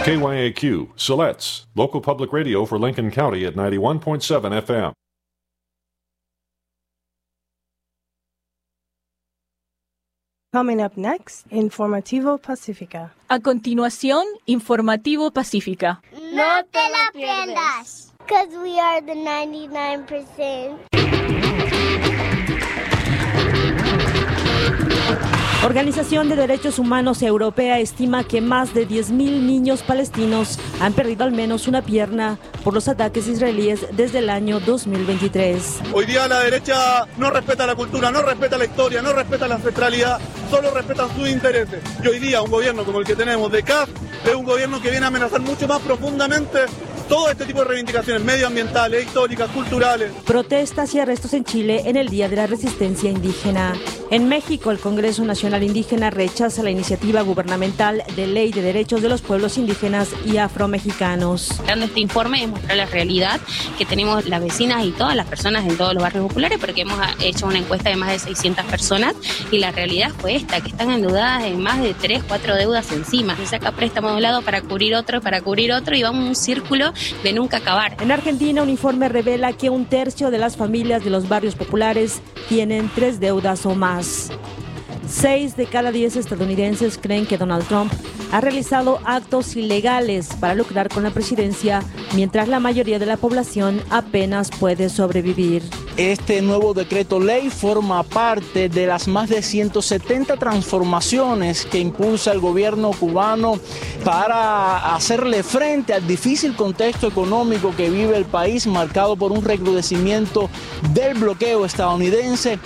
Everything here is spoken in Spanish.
KYAQ, Siletz, local public radio for Lincoln County at 91.7 FM. Coming up next, Informativo Pacífica. A continuación, Informativo Pacífica. No te la pierdas, because we are the 99%. Organización de Derechos Humanos Europea estima que más de 10.000 niños palestinos han perdido al menos una pierna por los ataques israelíes desde el año 2023. Hoy día la derecha no respeta la cultura, no respeta la historia, no respeta la ancestralidad, solo respetan sus intereses. Y hoy día un gobierno como el que tenemos de CAF es un gobierno que viene a amenazar mucho más profundamente todo este tipo de reivindicaciones medioambientales, históricas, culturales. Protestas y arrestos en Chile en el Día de la Resistencia Indígena. En México, el Congreso Nacional Indígena rechaza la iniciativa gubernamental de ley de derechos de los pueblos indígenas y afromexicanos. Dando este informe es mostrar la realidad que tenemos las vecinas y todas las personas en todos los barrios populares, porque hemos hecho una encuesta de más de 600 personas y la realidad fue esta, que están endeudadas en más de 3, 4 deudas encima. Se saca préstamo de un lado para cubrir otro y vamos en un círculo de nunca acabar. En Argentina, un informe revela que 1/3 de las familias de los barrios populares tienen 3 deudas o más. 6 de cada 10 estadounidenses creen que Donald Trump ha realizado actos ilegales para lucrar con la presidencia, mientras la mayoría de la población apenas puede sobrevivir. Este nuevo decreto ley forma parte de las más de 170 transformaciones que impulsa el gobierno cubano para hacerle frente al difícil contexto económico que vive el país, marcado por un recrudecimiento del bloqueo estadounidense.